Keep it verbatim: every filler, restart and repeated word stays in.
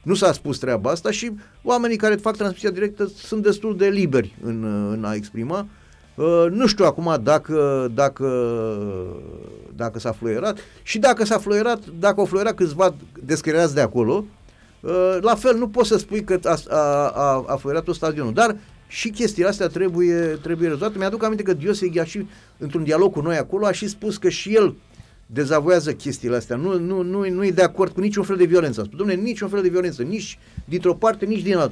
Nu s-a spus treaba asta și oamenii care fac transmisia directă sunt destul de liberi în, în a exprima. Uh, nu știu acum dacă, dacă, dacă s-a fluierat și dacă s-a fluierat, dacă au fluierat câțiva descrierați de acolo, uh, la fel nu poți să spui că a, a, a, a fluierat tot stadionul, dar și chestiile astea trebuie, trebuie rezolvate. Mi-aduc aminte că Dioseg a și într-un dialog cu noi acolo a și spus că și el dezavoiază chestiile astea, nu, nu, nu, nu e de acord cu niciun fel de violență. A spus, dom'le, niciun fel de violență, nici dintr-o parte, nici din alta.